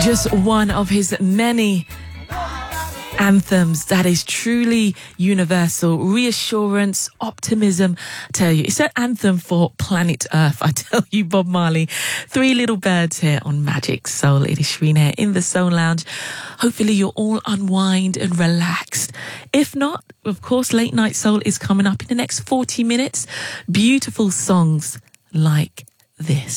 Just one of his many anthems that is truly universal. Reassurance, optimism. I tell you, it's an anthem for planet Earth. I tell you, Bob Marley. Three Little Birds here on Magic Soul. It is Shireen here in the Soul Lounge. Hopefully you're all unwind and relaxed. If not, of course, Late Night Soul is coming up in the next 40 minutes. Beautiful songs like this.